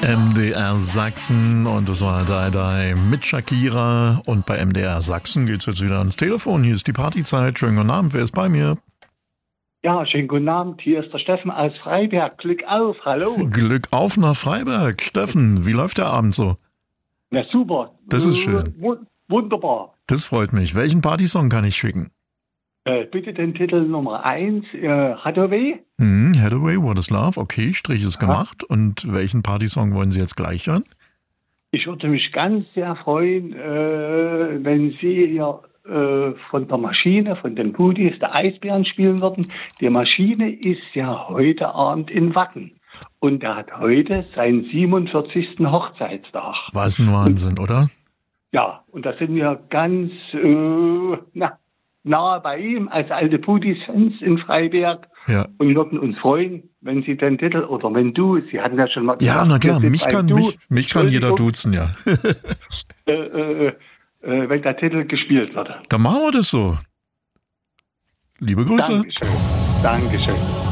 MDR Sachsen und das war Die mit Shakira. Und bei MDR Sachsen geht's jetzt wieder ans Telefon. Hier ist die Partyzeit. Schönen guten Abend, wer ist bei mir? Ja, schönen guten Abend. Hier ist der Steffen aus Freiberg. Glück auf, hallo. Glück auf nach Freiberg. Steffen, wie läuft der Abend so? Na super. Das ist schön. Wunderbar. Das freut mich. Welchen Partysong kann ich schicken? Bitte den Titel Nummer 1, Hathaway. Hathaway, What is Love? Okay, Strich ist gemacht. Und welchen Partysong wollen Sie jetzt gleich hören? Ich würde mich ganz sehr freuen, wenn Sie hier von der Maschine, von den Pudis, der Eisbären spielen würden. Die Maschine ist ja heute Abend in Wacken. Und er hat heute seinen 47. Hochzeitstag. Was ein Wahnsinn, oder? Ja, und da sind wir ganz nahe bei ihm als alte Pudis-Fans in Freiberg. Ja. Und würden uns freuen, wenn Sie den Titel, oder wenn du, Sie hatten ja schon mal gesagt, Ja, na klar, mich kann jeder Entschuldigung. duzen, ja. Wenn der Titel gespielt wird. Dann machen wir das so. Liebe Grüße. Dankeschön. Dankeschön.